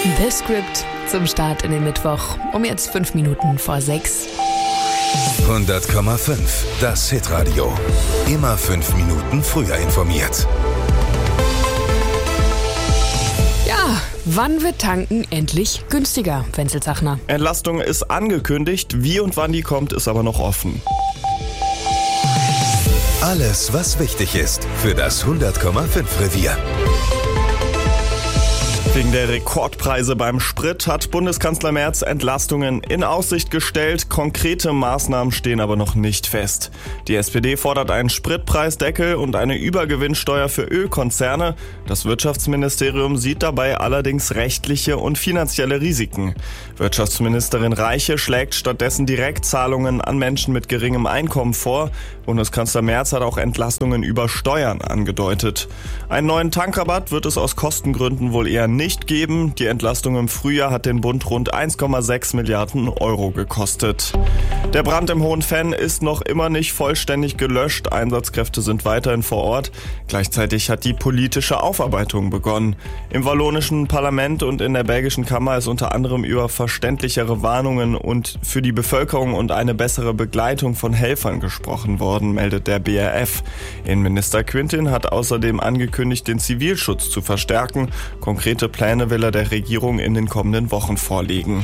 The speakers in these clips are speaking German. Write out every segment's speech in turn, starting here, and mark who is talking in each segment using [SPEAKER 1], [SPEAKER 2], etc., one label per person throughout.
[SPEAKER 1] The Script zum Start in den Mittwoch. Um jetzt 5 Minuten vor 6.
[SPEAKER 2] 100,5. Das Hitradio. Immer 5 Minuten früher informiert.
[SPEAKER 1] Ja, wann wird Tanken endlich günstiger, Wenzel Zachner?
[SPEAKER 3] Entlastung ist angekündigt, wie und wann die kommt, ist aber noch offen.
[SPEAKER 2] Alles, was wichtig ist für das 100,5 Revier.
[SPEAKER 3] Wegen der Rekordpreise beim Sprit hat Bundeskanzler Merz Entlastungen in Aussicht gestellt. Konkrete Maßnahmen stehen aber noch nicht fest. Die SPD fordert einen Spritpreisdeckel und eine Übergewinnsteuer für Ölkonzerne. Das Wirtschaftsministerium sieht dabei allerdings rechtliche und finanzielle Risiken. Wirtschaftsministerin Reiche schlägt stattdessen Direktzahlungen an Menschen mit geringem Einkommen vor. Bundeskanzler Merz hat auch Entlastungen über Steuern angedeutet. Einen neuen Tankrabatt wird es aus Kostengründen wohl eher nicht geben. Die Entlastung im Frühjahr hat den Bund rund 1,6 Milliarden Euro gekostet. Der Brand im Hohenfenn ist noch immer nicht vollständig gelöscht. Einsatzkräfte sind weiterhin vor Ort. Gleichzeitig hat die politische Aufarbeitung begonnen. Im wallonischen Parlament und in der belgischen Kammer ist unter anderem über verständlichere Warnungen und für die Bevölkerung und eine bessere Begleitung von Helfern gesprochen worden, meldet der BRF. Innenminister Quintin hat außerdem angekündigt, den Zivilschutz zu verstärken. Konkrete Pläne will er der Regierung in den kommenden Wochen vorlegen.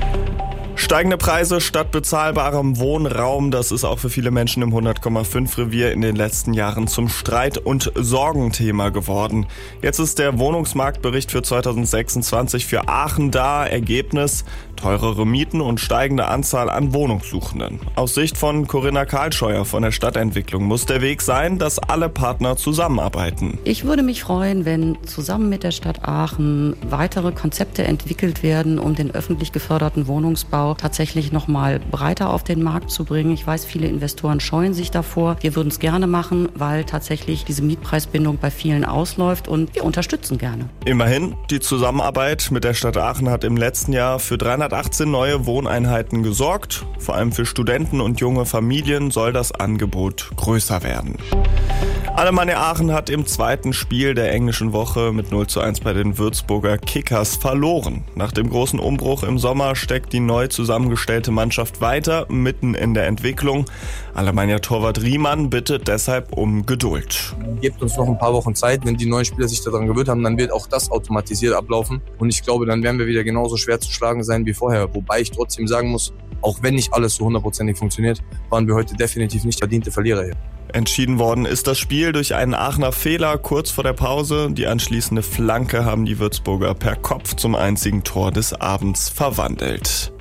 [SPEAKER 3] Steigende Preise statt bezahlbarem Wohnraum, das ist auch für viele Menschen im 100,5 Revier in den letzten Jahren zum Streit- und Sorgenthema geworden. Jetzt ist der Wohnungsmarktbericht für 2026 für Aachen da. Ergebnis: teurere Mieten und steigende Anzahl an Wohnungssuchenden. Aus Sicht von Corinna Karlscheuer von der Stadtentwicklung muss der Weg sein, dass alle Partner zusammenarbeiten.
[SPEAKER 4] Ich würde mich freuen, wenn zusammen mit der Stadt Aachen weitere Konzepte entwickelt werden, um den öffentlich geförderten Wohnungsbau tatsächlich noch mal breiter auf den Markt zu bringen. Ich weiß, viele Investoren scheuen sich davor. Wir würden es gerne machen, weil tatsächlich diese Mietpreisbindung bei vielen ausläuft und wir unterstützen gerne.
[SPEAKER 3] Immerhin, die Zusammenarbeit mit der Stadt Aachen hat im letzten Jahr für 318 neue Wohneinheiten gesorgt. Vor allem für Studenten und junge Familien soll das Angebot größer werden. Alemannia Aachen hat im zweiten Spiel der englischen Woche mit 0:1 bei den Würzburger Kickers verloren. Nach dem großen Umbruch im Sommer steckt die neu zusammengestellte Mannschaft weiter mitten in der Entwicklung. Alemannia-Torwart Riemann bittet deshalb um Geduld.
[SPEAKER 5] Gebt uns noch ein paar Wochen Zeit. Wenn die neuen Spieler sich daran gewöhnt haben, dann wird auch das automatisiert ablaufen. Und ich glaube, dann werden wir wieder genauso schwer zu schlagen sein wie vorher. Wobei ich trotzdem sagen muss, auch wenn nicht alles so 100%ig funktioniert, waren wir heute definitiv nicht verdiente Verlierer hier.
[SPEAKER 3] Entschieden worden ist das Spiel durch einen Aachener Fehler kurz vor der Pause. Die anschließende Flanke haben die Würzburger per Kopf zum einzigen Tor des Abends verwandelt.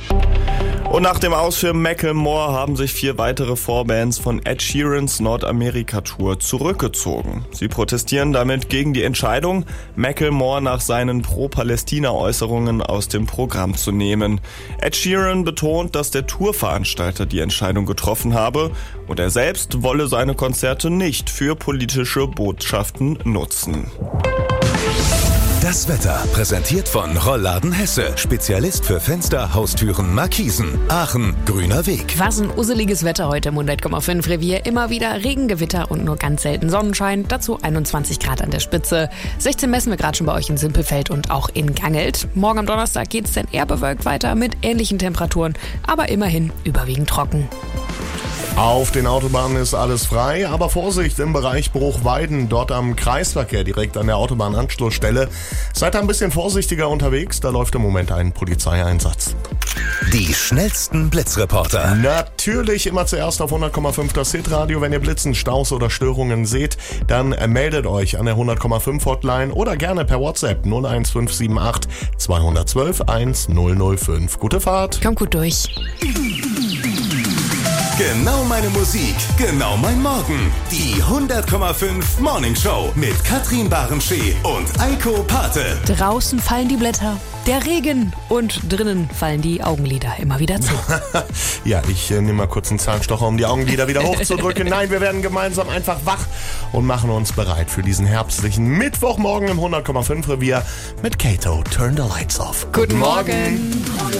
[SPEAKER 3] Und nach dem Aus für Macklemore haben sich 4 weitere Vorbands von Ed Sheerans Nordamerika-Tour zurückgezogen. Sie protestieren damit gegen die Entscheidung, Macklemore nach seinen Pro-Palästina-Äußerungen aus dem Programm zu nehmen. Ed Sheeran betont, dass der Tourveranstalter die Entscheidung getroffen habe und er selbst wolle seine Konzerte nicht für politische Botschaften nutzen.
[SPEAKER 2] Das Wetter präsentiert von Rollladen Hesse. Spezialist für Fenster, Haustüren, Markisen. Aachen, grüner Weg.
[SPEAKER 1] Was ein useliges Wetter heute im 100,5 Revier. Immer wieder Regengewitter und nur ganz selten Sonnenschein. Dazu 21 Grad an der Spitze. 16 messen wir gerade schon bei euch in Simpelfeld und auch in Gangelt. Morgen am Donnerstag geht es dann eher bewölkt weiter mit ähnlichen Temperaturen, aber immerhin überwiegend trocken.
[SPEAKER 6] Auf den Autobahnen ist alles frei, aber Vorsicht im Bereich Bruchweiden, dort am Kreisverkehr, direkt an der Autobahnanschlussstelle. Seid ein bisschen vorsichtiger unterwegs, da läuft im Moment ein Polizeieinsatz.
[SPEAKER 2] Die schnellsten Blitzreporter.
[SPEAKER 6] Natürlich immer zuerst auf 100,5 das Hitradio. Wenn ihr Blitzen, Staus oder Störungen seht, dann meldet euch an der 100,5 Hotline oder gerne per WhatsApp 01578 212 1005. Gute Fahrt.
[SPEAKER 1] Kommt gut durch.
[SPEAKER 2] Genau meine Musik, genau mein Morgen. Die 100,5 Morning Show mit Katrin Barenschee und Eiko Pate.
[SPEAKER 1] Draußen fallen die Blätter, der Regen und drinnen fallen die Augenlider immer wieder zu.
[SPEAKER 6] Ja, ich nehme mal kurz einen Zahnstocher, um die Augenlider wieder hochzudrücken. Nein, wir werden gemeinsam einfach wach und machen uns bereit für diesen herbstlichen Mittwochmorgen im 100,5 Revier mit Kato. Turn the Lights Off.
[SPEAKER 1] Guten Morgen.